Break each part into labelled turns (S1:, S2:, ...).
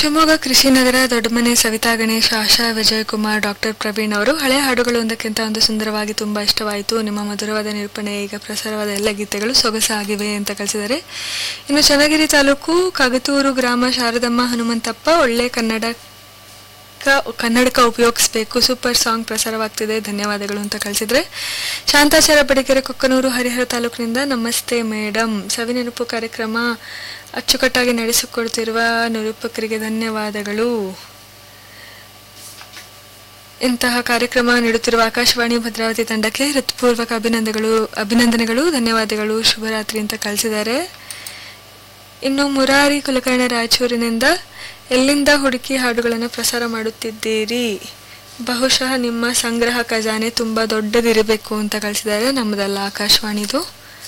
S1: ಶಿವಮೊಗ್ಗ ಕೃಷಿನಗರ ದೊಡ್ಡಮನೆ ಸವಿತಾ ಗಣೇಶ್ ಆಶಾ Vijayakumar doctor Praveen ಅವರು ಹಳೆ ಹಾಡುಗಳು ಒಂದಕ್ಕಿಂತ ಒಂದು ಸುಂದರವಾಗಿ ತುಂಬಾ ಇಷ್ಟವಾಯಿತು. ನಿಮ್ಮ ಮಧುರವಾದ ನಿರೂಪಣೆ ಈಗ ಪ್ರಸಾರವಾದ ಎಲ್ಲ ಗೀತೆಗಳು ಸೊಗಸಾಗಿವೆ ಅಂತ ಕಳಿಸಿದ್ದಾರೆ. ಇನ್ನು ಚನ್ನಗಿರಿ ತಾಲೂಕು ಕಗತೂರು ಗ್ರಾಮ ಶಾರದಮ್ಮ ಹನುಮಂತಪ್ಪ ಒಳ್ಳೆ ಕನ್ನಡಕ ಉಪಯೋಗಿಸಬೇಕು, ಸೂಪರ್ ಸಾಂಗ್ ಪ್ರಸಾರವಾಗ್ತಿದೆ, ಧನ್ಯವಾದಗಳು ಅಂತ ಕಳಿಸಿದ್ರೆ. ಶಾಂತಾಚಾರ ಬಡಿಗೆರೆ ಕೊಕ್ಕನೂರು ಹರಿಹರ ತಾಲೂಕಿನಿಂದ ನಮಸ್ತೆ ಮೇಡಮ್, ಸವಿನೆನಪು ಕಾರ್ಯಕ್ರಮ ಅಚ್ಚುಕಟ್ಟಾಗಿ ನಡೆಸಿಕೊಡ್ತಿರುವ ನಿರೂಪಕರಿಗೆ ಧನ್ಯವಾದಗಳು. ಇಂತಹ ಕಾರ್ಯಕ್ರಮ ನೀಡುತ್ತಿರುವ ಆಕಾಶವಾಣಿ ಭದ್ರಾವತಿ ತಂಡಕ್ಕೆ ಹೃತ್ಪೂರ್ವಕ ಅಭಿನಂದನೆಗಳು, ಧನ್ಯವಾದಗಳು, ಶುಭರಾತ್ರಿ ಅಂತ ಕಳಿಸಿದ್ದಾರೆ. ಇನ್ನು ಮುರಾರಿ ಕುಲಕರ್ಣ ರಾಯಚೂರಿನಿಂದ ಎಲ್ಲಿಂದ ಹುಡುಕಿ ಹಾಡುಗಳನ್ನು ಪ್ರಸಾರ ಮಾಡುತ್ತಿದ್ದೀರಿ, ಬಹುಶಃ ನಿಮ್ಮ ಸಂಗ್ರಹ ಖಜಾನೆ ತುಂಬಾ ದೊಡ್ಡದಿರಬೇಕು ಅಂತ ಕಳಿಸಿದ್ದಾರೆ. ನಮ್ಮದಲ್ಲ, ಆಕಾಶವಾಣಿದು.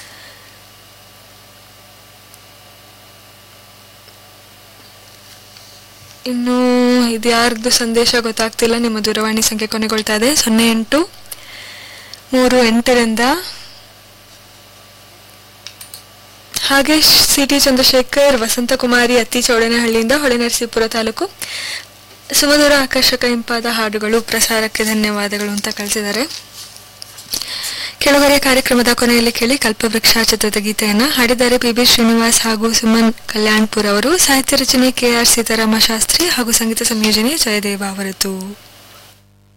S1: ಇನ್ನು ಇದು ಯಾರ್ದು ಸಂದೇಶ ಗೊತ್ತಾಗ್ತಿಲ್ಲ. ನಿಮ್ಮ ದೂರವಾಣಿ ಸಂಖ್ಯೆ ಕೊನೆಗೊಳ್ತಾ ಇದೆ 0838ರಿಂದ. ಹಾಗೆ ಸಿಟಿ ಚಂದ್ರಶೇಖರ್, ವಸಂತಕುಮಾರಿ ಅತ್ತಿ ಚೌಡನಹಳ್ಳಿಯಿಂದ, ಹೊಳೆನರಸೀಪುರ ತಾಲೂಕು, ಸುಮಧುರ ಆಕರ್ಷಕ ಇಂಪಾದ ಹಾಡುಗಳು ಪ್ರಸಾರಕ್ಕೆ ಧನ್ಯವಾದಗಳು ಅಂತ ಕಳಿಸಿದ್ದಾರೆ. ಕೆಳಗಡೆ ಕಾರ್ಯಕ್ರಮದ ಕೊನೆಯಲ್ಲಿ ಕೇಳಿ ಕಲ್ಪವೃಕ್ಷ ಚಿತ್ರದ ಗೀತೆಯನ್ನ ಹಾಡಿದ್ದಾರೆ ಪಿ.ಬಿ. ಶ್ರೀನಿವಾಸ್ ಹಾಗೂ ಸುಮನ್ ಕಲ್ಯಾಣ್ಪುರ್ ಅವರು. ಸಾಹಿತ್ಯ ರಚನೆ ಕೆ.ಆರ್. ಸೀತಾರಾಮ ಶಾಸ್ತ್ರಿ ಹಾಗೂ ಸಂಗೀತ ಸಂಯೋಜನೆ ಜಯದೇವ ಅವರದ್ದು.